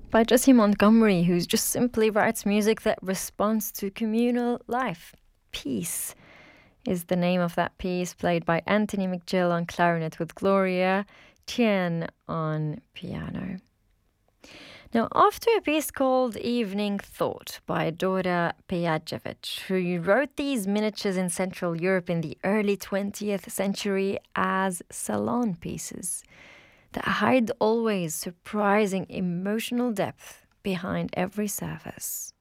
by Jesse Montgomery, who just simply writes music that responds to communal life. Peace is the name of that piece, played by Anthony McGill on clarinet with Gloria Tien on piano. Now, after a piece called Evening Thought by Dora Pejacevic, who wrote these miniatures in Central Europe in the early 20th century as salon pieces that hide always surprising emotional depth behind every surface.